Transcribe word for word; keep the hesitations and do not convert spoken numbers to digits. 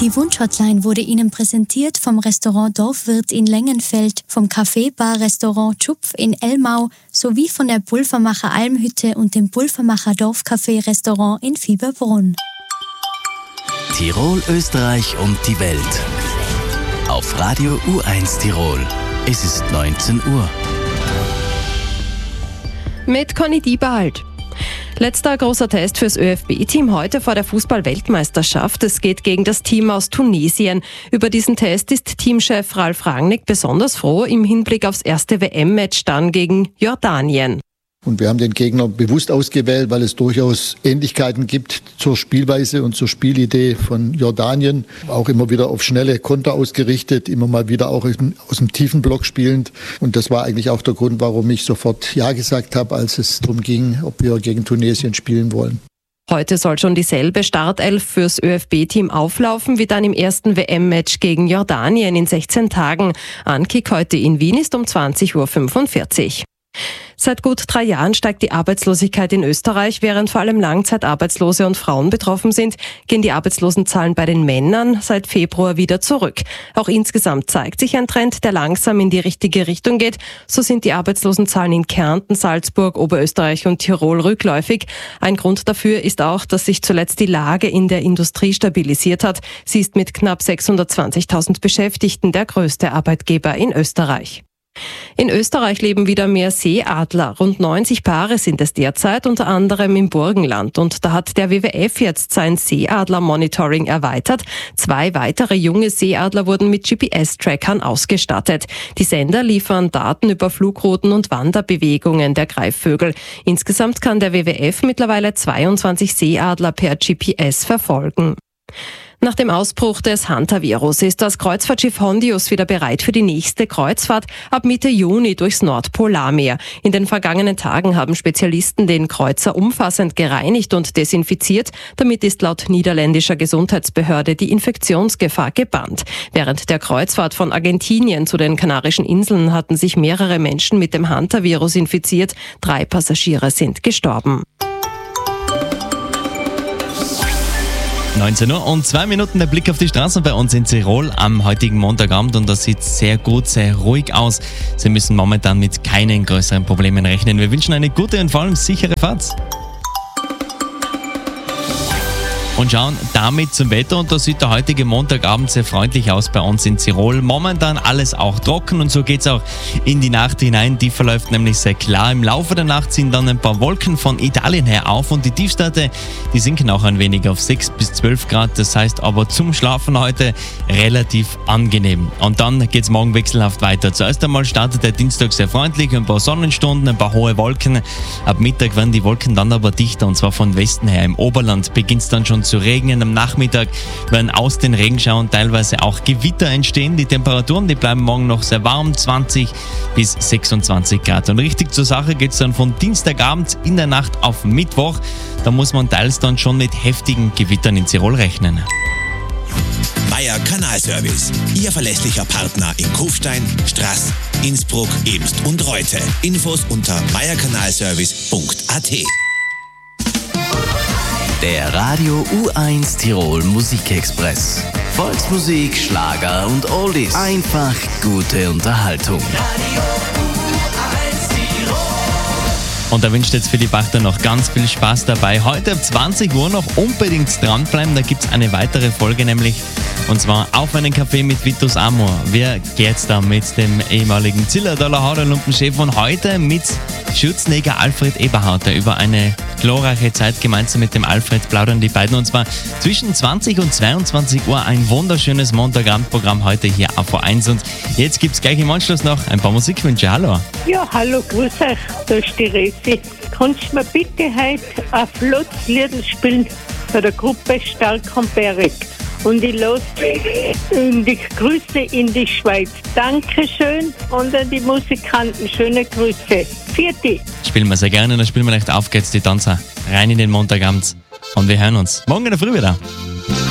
Die Wunschhotline wurde Ihnen präsentiert vom Restaurant Dorfwirt in Lengenfeld, vom Café-Bar-Restaurant Tschupf in Elmau sowie von der Pulvermacher Almhütte und dem Pulvermacher Dorfcafé-Restaurant in Fieberbrunn. Tirol, Österreich und die Welt. Auf Radio U eins Tirol. Es ist neunzehn Uhr. Mit Conny Diebald. Letzter großer Test fürs ÖFB-Team heute vor der Fußball-Weltmeisterschaft. Es geht gegen das Team aus Tunesien. Über diesen Test ist Teamchef Ralf Rangnick besonders froh im Hinblick aufs erste W M-Match dann gegen Jordanien. Und wir haben den Gegner bewusst ausgewählt, weil es durchaus Ähnlichkeiten gibt zur Spielweise und zur Spielidee von Jordanien. Auch immer wieder auf schnelle Konter ausgerichtet, immer mal wieder auch aus dem tiefen Block spielend. Und das war eigentlich auch der Grund, warum ich sofort Ja gesagt habe, als es darum ging, ob wir gegen Tunesien spielen wollen. Heute soll schon dieselbe Startelf fürs ÖFB-Team auflaufen wie dann im ersten W M-Match gegen Jordanien in sechzehn Tagen. Ankick heute in Wien ist um zwanzig Uhr fünfundvierzig. Seit gut drei Jahren steigt die Arbeitslosigkeit in Österreich. Während vor allem Langzeitarbeitslose und Frauen betroffen sind, gehen die Arbeitslosenzahlen bei den Männern seit Februar wieder zurück. Auch insgesamt zeigt sich ein Trend, der langsam in die richtige Richtung geht. So sind die Arbeitslosenzahlen in Kärnten, Salzburg, Oberösterreich und Tirol rückläufig. Ein Grund dafür ist auch, dass sich zuletzt die Lage in der Industrie stabilisiert hat. Sie ist mit knapp sechshundertzwanzigtausend Beschäftigten der größte Arbeitgeber in Österreich. In Österreich leben wieder mehr Seeadler. Rund neunzig Paare sind es derzeit, unter anderem im Burgenland. Und da hat der W W F jetzt sein Seeadler-Monitoring erweitert. Zwei weitere junge Seeadler wurden mit G P S-Trackern ausgestattet. Die Sender liefern Daten über Flugrouten und Wanderbewegungen der Greifvögel. Insgesamt kann der W W F mittlerweile zweiundzwanzig Seeadler per G P S verfolgen. Nach dem Ausbruch des Hantavirus ist das Kreuzfahrtschiff Hondius wieder bereit für die nächste Kreuzfahrt ab Mitte Juni durchs Nordpolarmeer. In den vergangenen Tagen haben Spezialisten den Kreuzer umfassend gereinigt und desinfiziert. Damit ist laut niederländischer Gesundheitsbehörde die Infektionsgefahr gebannt. Während der Kreuzfahrt von Argentinien zu den Kanarischen Inseln hatten sich mehrere Menschen mit dem Hantavirus infiziert. Drei Passagiere sind gestorben. neunzehn Uhr und zwei Minuten der Blick auf die Straßen bei uns in Tirol am heutigen Montagabend und das sieht sehr gut, sehr ruhig aus. Sie müssen momentan mit keinen größeren Problemen rechnen. Wir wünschen eine gute und vor allem sichere Fahrt. Und schauen damit zum Wetter und da sieht der heutige Montagabend sehr freundlich aus bei uns in Tirol. Momentan alles auch trocken und so geht's auch in die Nacht hinein. Die verläuft nämlich sehr klar. Im Laufe der Nacht sind dann ein paar Wolken von Italien her auf und die Tiefstwerte, die sinken auch ein wenig auf sechs bis zwölf Grad. Das heißt aber zum Schlafen heute relativ angenehm. Und dann geht's morgen wechselhaft weiter. Zuerst einmal startet der Dienstag sehr freundlich, ein paar Sonnenstunden, ein paar hohe Wolken. Ab Mittag werden die Wolken dann aber dichter und zwar von Westen her. Im Oberland beginnt's dann schon zu regnen. Am Nachmittag werden aus den Regenschauern teilweise auch Gewitter entstehen. Die Temperaturen, die bleiben morgen noch sehr warm, zwanzig bis sechsundzwanzig Grad. Und richtig zur Sache geht es dann von Dienstagabend in der Nacht auf Mittwoch. Da muss man teils dann schon mit heftigen Gewittern in Tirol rechnen. Meier Kanalservice, Ihr verlässlicher Partner in Kufstein, Straß, Innsbruck, Eemst und Reute. Infos unter meierkanalservice punkt a t. Der Radio U eins Tirol Musikexpress. Volksmusik, Schlager und Oldies. Einfach gute Unterhaltung. Radio U eins Tirol. Und da wünscht jetzt Philipp Achter noch ganz viel Spaß dabei. Heute ab zwanzig Uhr noch unbedingt dranbleiben. Da gibt es eine weitere Folge nämlich. Und zwar auf einen Kaffee mit Vitus Amor. Wer geht's da mit dem ehemaligen Zillertaler Haderlumpenchef und heute mit Schürzenjäger Alfred Eberharter über eine glorreiche Zeit gemeinsam mit dem Alfred plaudern die beiden und zwar zwischen zwanzig und zweiundzwanzig Uhr ein wunderschönes Montagabendprogramm heute hier auf U eins und jetzt gibt's gleich im Anschluss noch ein paar Musikwünsche. Hallo. Ja, hallo, grüß euch, da ist die Resi. Kannst du mir bitte heute ein flottes Lied spielen bei der Gruppe Stark und Berg? Und ich los und ich grüße in die Schweiz. Dankeschön und an die Musikanten schöne Grüße. Vierte. Spielen wir sehr gerne, dann spielen wir nicht auf geht's die Tanzer rein in den Montagabend und wir hören uns morgen in der Früh wieder.